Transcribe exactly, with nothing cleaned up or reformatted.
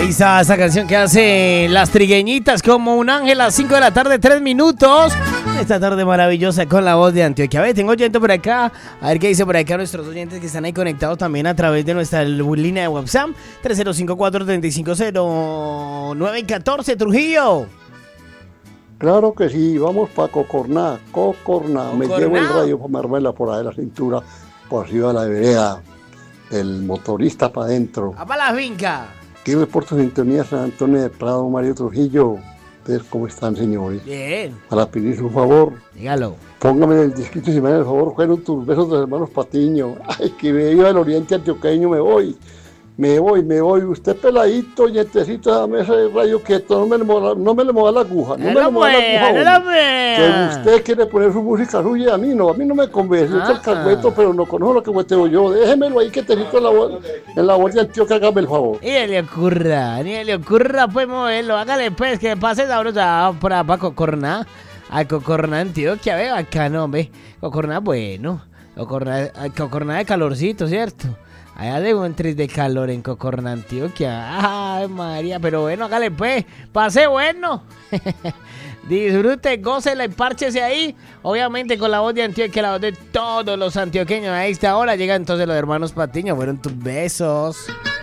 Ahí está esa canción que hace Las Trigueñitas como un ángel a las cinco de la tarde, tres minutos. Esta tarde maravillosa con la voz de Antioquia. A ver, tengo oyente por acá. A ver qué dice por acá nuestros oyentes que están ahí conectados también a través de nuestra línea de WhatsApp. tres cero cinco, cuatro tres cinco, cero nueve uno cuatro, Trujillo. Claro que sí, vamos para Cocorná, Cocorná. Me llevo el radio para armarla por ahí de la cintura, por arriba de la vereda. El motorista para adentro. ¡A para la finca! Aquí reporto sintonía San Antonio de Prado, Mario Trujillo. ¿Ustedes cómo están, señores? Bien. Para pedir su favor. Dígalo. Póngame en el disquito, si me dan el favor, fueron tus besos de los hermanos Patiño. Ay, que me iba al oriente antioqueño, me voy. Me voy, me voy. Usted peladito, yentecito, esa mesa de radio quieto, no me le mueva, no me le mueva la aguja. No, no me le mueva la aguja. No lo vea. Que usted quiere poner su música suya, a mí no, a mí no me convence. Ah, es el cagüeto, pero no conozco lo que cueteo yo. Déjemelo ahí, quietecito en la voz, en la voz de Antioquia, hágame el favor. Ni le ocurra, ni le ocurra, pues moverlo. Hágale, pues, que pase sabrosa para pa Cocorná. A Cocorná, Antioquia, ve, acá no, ve. Cocorná, bueno. Cocorná, Cocorná de calorcito, ¿cierto? Allá de un tris de calor en Cocorná, Antioquia. Ay, María, pero bueno, hágale pues, pase bueno. Disfrute, gócela y párchese ahí. Obviamente con la voz de Antioquia, la voz de todos los antioqueños. A esta hora llegan entonces los hermanos Patiño. Fueron tus besos.